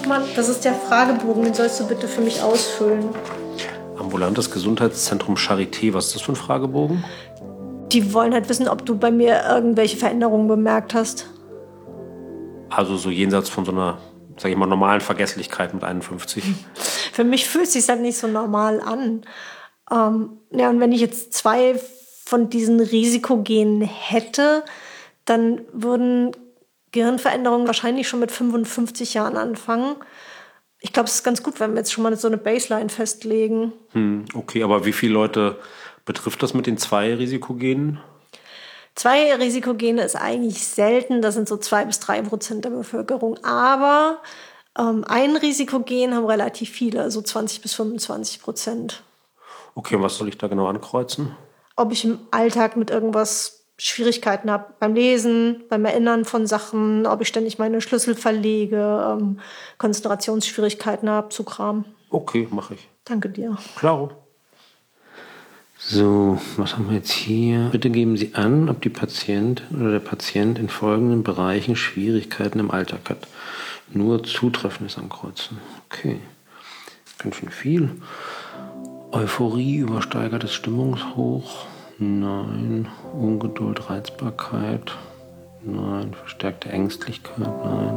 Mann, das ist der Fragebogen, den sollst du bitte für mich ausfüllen. Ambulantes Gesundheitszentrum Charité, was ist das für ein Fragebogen? Die wollen halt wissen, ob du bei mir irgendwelche Veränderungen bemerkt hast. Also so jenseits von so einer, sag ich mal, normalen Vergesslichkeit mit 51. Für mich fühlt es sich halt nicht so normal an. Ja, und wenn ich jetzt 2 von diesen Risikogenen hätte, dann würden Gehirnveränderungen wahrscheinlich schon mit 55 Jahren anfangen. Ich glaube, es ist ganz gut, wenn wir jetzt schon mal so eine Baseline festlegen. Okay, aber wie viele Leute betrifft das mit den 2 Risikogenen? 2 Risikogene ist eigentlich selten, das sind so 2-3% der Bevölkerung. Aber ein Risikogen haben relativ viele, also 20-25%. Okay, und was soll ich da genau ankreuzen? Ob ich im Alltag mit irgendwas Schwierigkeiten habe, beim Lesen, beim Erinnern von Sachen, ob ich ständig meine Schlüssel verlege, Konzentrationsschwierigkeiten habe, so Kram. Okay, mache ich. Danke dir. Klaro. So, was haben wir jetzt hier? Bitte geben Sie an, ob die Patientin oder der Patient in folgenden Bereichen Schwierigkeiten im Alltag hat. Nur Zutreffendes ankreuzen. Okay. Ganz schön viel. Euphorie, übersteigertes Stimmungshoch. Nein. Ungeduld, Reizbarkeit. Nein. Verstärkte Ängstlichkeit. Nein.